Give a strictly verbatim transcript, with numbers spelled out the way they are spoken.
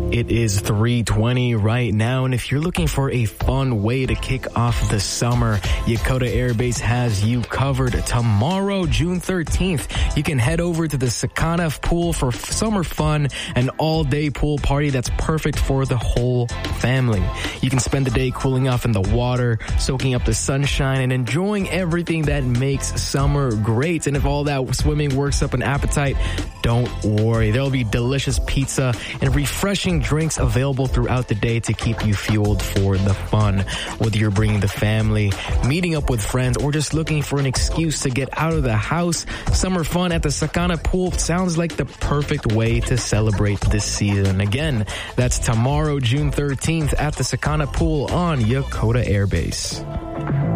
It is three twenty right now, and if you're looking for a fun way to kick off the summer, Yokota Air Base has you covered. Tomorrow, June thirteenth, you can head over to the Sakana Pool for f- summer fun, an all-day pool party that's perfect for the whole family. You can spend the day cooling off in the water, soaking up the sunshine, and enjoying everything that makes summer great. And if all that swimming works up an appetite, don't worry. There'll be delicious pizza and refreshing drinks available throughout the day to keep you fueled for the fun. Whether you're bringing the family, meeting up with friends, or just looking for an excuse to get out of the house, summer fun at the Sakana Pool sounds like the perfect way to celebrate this season. Again, that's tomorrow, June thirteenth at the Sakana Pool on Yokota Air Base.